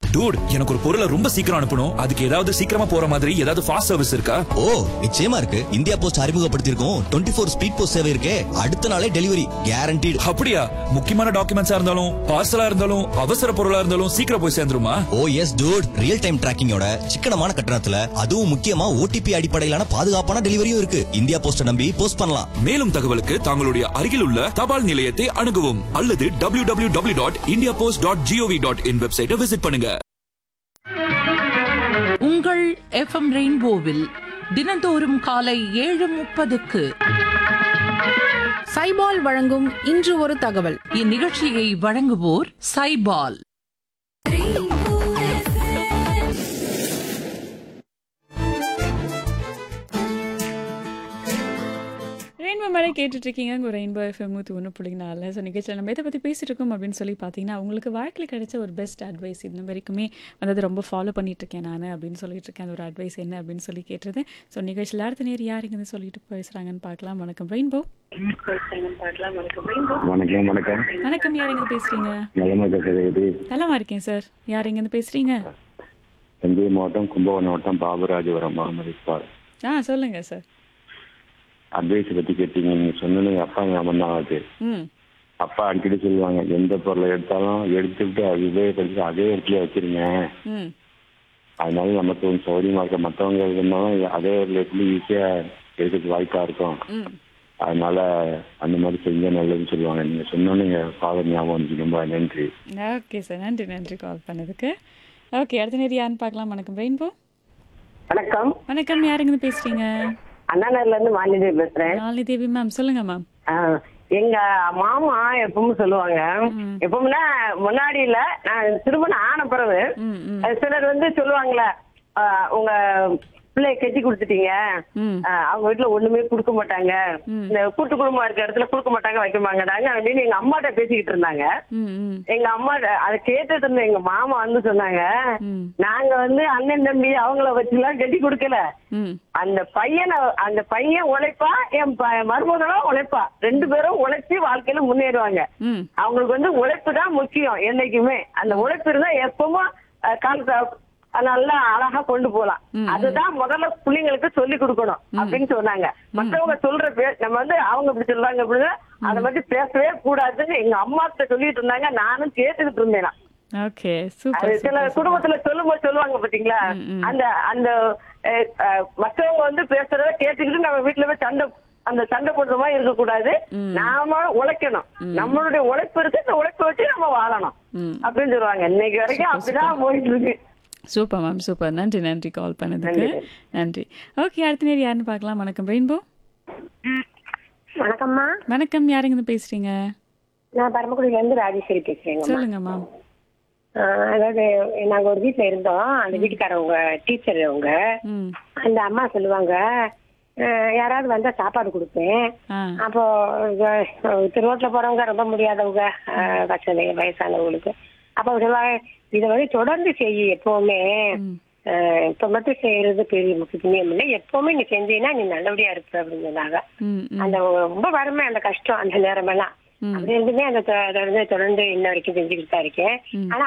Dude, எனக்கு ஒரு பொருளை ரொம்ப சீக்கிரம் அனுப்பணும். அதுக்கு ஏதாவது சீக்கிரமா போற மாதிரி ஏதாவது ஃபாஸ்ட் சர்வீஸ் இருக்கா? ஓ, நிச்சயமா இருக்கு. இந்தியா போஸ்ட் அறிமுகப்படுத்தியிருக்கோம் 24 ஸ்பீட் போஸ்ட் சேவை இருக்கே. அடுத்த நாளே டெலிவரி கேரண்டீடு. அப்படியா? முக்கியமான டாக்குமெண்ட்ஸா இருந்தாலும் பார்சலா இருந்தாலும் அவசர பொருளா இருந்தாலும் சீக்கிரம் போய் சேர்ந்துருமா? ஓ எஸ் டூட், ரியல் டைம் டிராக்கிங்கோட சிக்கனமான கட்டணத்துல அதுவும் முக்கியமா ஓடிபி அடிப்படையிலான பாதுகாப்பான டெலிவரியும் இருக்கு. இந்தியா போஸ்ட நம்பி போஸ்ட் பண்ணலாம். மேலும் தகவலுக்கு தங்களுடைய அருகில் உள்ள தபால் நிலையத்தை அணுகவும் அல்லது www.indiapost.gov.in வெப்சைட்டை விசிட் பண்ணுங்க. உங்கள் எஃப்எம் ரெயின்போவில் தினந்தோறும் காலை 7:30க்கு சைபால் வழங்கும் இன்று ஒரு தகவல். இந்நிகழ்ச்சியை வழங்குவோர் சைபால். ரெயின்போ மேலே கேட்டுட்டு இருக்கீங்க. உங்கள் ரெயின்போ எஃப்எம் 101.4. ஸோ நிகழ்ச்சியில் நம்ம எதை பற்றி பேசிட்டு இருக்கோம் அப்படின்னு சொல்லி பார்த்தீங்கன்னா, உங்களுக்கு வாழ்க்கையில் கிடைச்ச ஒரு பெஸ்ட் அட்வைஸ் இன்ன வரைக்குமே வந்து ரொம்ப ஃபாலோ பண்ணிட்டு இருக்கேன் நான் அப்படின்னு சொல்லிட்டு இருக்கேன். அந்த ஒரு அட்வைஸ் என்ன அப்படின்னு சொல்லி கேட்டுருது. ஸோ நிகழ்ச்சியில் அடுத்த நேரம் யார் இங்கேருந்து சொல்லிட்டு பேசுகிறாங்கன்னு பார்க்கலாம். வணக்கம் ரெயின்போ. வணக்கம். வணக்கம். வணக்கம், யார் எங்கே பேசுகிறீங்க? நலமா இருக்கேன் சார். யார் எங்கேருந்து பேசுகிறீங்க? தஞ்சை மாவட்டம் கும்பகோணம் மாவட்டம் பாபுராஜபுரம் முகமது இக்பால். சொல்லுங்கள் சார். அட்வைஸ் பத்தி கேட்டீங்க. நீங்க சொன்னது அப்பா ஞாபகம் தான் ஆகுது. அப்பா அடிக்கடி சொல்லுவாங்க, எந்த பொருளை எடுத்தாலும் எடுத்துக்கிட்டு அது உபயோகப்படுத்தி அதே இடத்துல வச்சிருங்க. அதனால நமக்கு கொஞ்சம் சௌகரியமா இருக்க. மற்றவங்க இருந்தாலும் அதே இடத்துல ஈஸியா எடுக்கிறதுக்கு வாய்ப்பா இருக்கும். அதனால அந்த மாதிரி செஞ்சா நல்லதுன்னு சொல்லுவாங்க. நீங்க சொன்னோன்னு ஃபாதர் ஞாபகம் வந்துச்சு. ரொம்ப நன்றி. ஓகே சார், நன்றி நன்றி கால் பண்ணதுக்கு. ஓகே, அடுத்த நேரம் யாருன்னு பார்க்கலாம். வணக்கம் ரெயின்போ. வணக்கம். வணக்கம், யாருங்க பேசுறீங்க? அண்ணாநகர்ல இருந்து மாலினி பேசுறேன். மாலினி தேவி மேம், சொல்லுங்க மேம். எங்க மாமா எப்பவும் சொல்லுவாங்க, எப்பவும்னா முன்னாடி இல்ல, நான் திருமணம் ஆன பிறகு சிலர் வந்து சொல்லுவாங்களே, உங்க பிள்ளைய கட்டி கொடுத்துட்டீங்க, அவங்க வீட்டுல ஒண்ணுமே கொடுக்க மாட்டாங்க, இந்த கூட்டு குடும்பம் இருக்க இடத்துல கொடுக்க மாட்டாங்க வைக்க மாட்டாங்க அப்படின்னு எங்க அம்மாட்ட பேசிக்கிட்டு இருந்தாங்க. எங்க அம்மா அதை கேட்டுட்டு இருந்த எங்க மாமா வந்து சொன்னாங்க, நாங்க வந்து அண்ணன் தம்பி அவங்கள வச்சுலாம் கட்டி கொடுக்கல, அந்த பையன் உழைப்பா, என் மருமகளும் உழைப்பா, 2 பேரும் உழைச்சி வாழ்க்கையில முன்னேறுவாங்க. அவங்களுக்கு வந்து உழைப்பு தான் முக்கியம் என்னைக்குமே. அந்த உழைப்பு இருந்தா எப்பவும் காலத்தை நல்லா அழகா கொண்டு போலாம். அதுதான் முதல்ல பிள்ளைங்களுக்கு சொல்லி கொடுக்கணும் அப்படின்னு சொன்னாங்க. மற்றவங்க சொல்ற பேர் நம்ம வந்து அவங்க இப்படி சொல்றாங்க அப்படின்னா அதை பத்தி பேசவே கூடாதுன்னு எங்க அம்மா கிட்ட சொல்லிட்டு இருந்தாங்க. நானும் கேட்டுக்கிட்டு இருந்தேன். சில குடும்பத்துல சொல்லும்போது சொல்லுவாங்க பாத்தீங்களா, அந்த அந்த மற்றவங்க வந்து பேசுறத கேட்டுக்கிட்டு நம்ம வீட்டுல போய் சண்டை போடுற மாதிரி இருக்க கூடாது. நாம உழைக்கணும், நம்மளுடைய உழைப்பு இருக்கு, இந்த உழைப்பை வச்சு நம்ம வாழணும் அப்படின்னு சொல்லுவாங்க. இன்னைக்கு வரைக்கும் அப்படிதான் போயிட்டு இருக்கு. Super ma'am, super. நன்றி நன்றி கால் பண்ணதுக்கு. நன்றி. ஓகே, அடுத்த நேரம் யாருன்னு பார்க்கலாம். வணக்கம் ரெயின்போ. வணக்கம்மா. வணக்கம், யாருங்க பேசுறீங்க? நான் பரமக்குடியில இருந்து ராஜேஸ்வரி பேசுறேங்க. சொல்லுங்க மேம். அதாவது நாங்க ஒரு வீட்டுல இருந்தோம். அந்த வீட்டுக்காரவங்க டீச்சர், அவங்க அந்த அம்மா சொல்லுவாங்க, யாராவது வந்தா சாப்பாடு கொடுப்பேன். அப்போ ரோட்ல போறவங்க, ரொம்ப முடியாதவங்க, வயசானவங்களுக்கு, அப்ப சொல்லுவாங்க, இதை வந்து தொடர்ந்து செய்ய, எப்பவுமே இப்ப மட்டும் செய்யறது பெரிய புண்ணியம் இல்லை, எப்பவுமே நீ செஞ்சீங்கன்னா நீ நல்லபடியா இருப்ப அப்படின்னு சொன்னாங்க. அந்த ரொம்ப வறுமை, அந்த கஷ்டம், அந்த நேரம் எல்லாம் அப்படி இருந்துமே அந்த தொடர்ந்து இன்ன வரைக்கும் செஞ்சுக்கிட்டு தான் இருக்கேன். ஆனா